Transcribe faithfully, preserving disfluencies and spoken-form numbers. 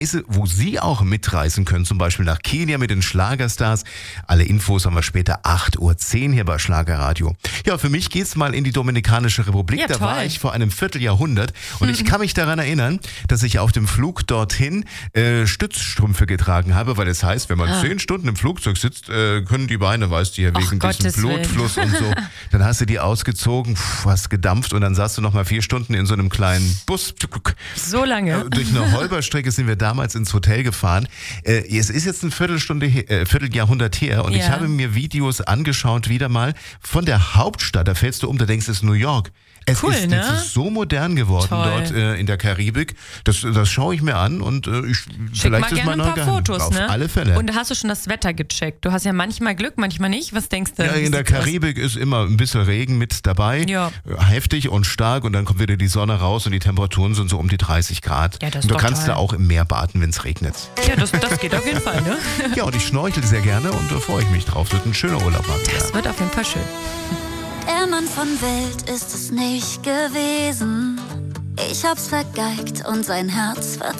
Reise, wo Sie auch mitreisen können, zum Beispiel nach Kenia mit den Schlagerstars. Alle Infos haben wir später acht Uhr zehn hier bei Schlagerradio. Ja, für mich geht's mal in die Dominikanische Republik. Ja, da toll. war ich vor einem Vierteljahrhundert und ich kann mich daran erinnern, dass ich auf dem Flug dorthin äh, Stützstrümpfe getragen habe, weil es heißt, wenn man Ah. zehn Stunden im Flugzeug sitzt, äh, können die Beine, weißt du, hier Ach, wegen Gottes diesem Willen. Blutfluss und so. Dann hast du die ausgezogen, pff, hast gedampft und dann saßt du noch mal vier Stunden in so einem kleinen Bus. So lange. Äh, Durch eine Holperstrecke sind wir damals ins Hotel gefahren. Äh, es ist jetzt ein Viertelstunde, he- äh, Vierteljahrhundert her und Ja. ich habe mir Videos angeschaut, wieder mal von der Hauptstadt. Da fällst du um, da denkst du, es ist New York. Es Cool, ist, ne? es ist so modern geworden Toll. dort äh, in der Karibik. Das, das schaue ich mir an und äh, ich, Schick vielleicht mal ist gerne mein ein paar neuer Geheim- Fotos, Auf ne? alle Fälle. Und hast du schon das Wetter gecheckt? Du hast ja manchmal Glück, manchmal nicht. Was denkst du? Ja, Wie in der sieht's aus? Karibik ist immer ein bisschen Regen mit dabei. Ja. Heftig und stark und dann kommt wieder die Sonne raus und die Temperaturen sind so um die dreißig Grad. Ja, das ist und du doch kannst toll. da auch im Meer baden, wenn es regnet. Ja, das, das geht auf jeden Fall, ne? Ja, und ich schnorchel sehr gerne und da freue ich mich drauf. Das wird ein schöner Urlaub mal wieder. Das wird auf jeden Fall schön. Der Mann von Welt ist es nicht gewesen. Ich hab's vergeigt und sein Herz verzogen.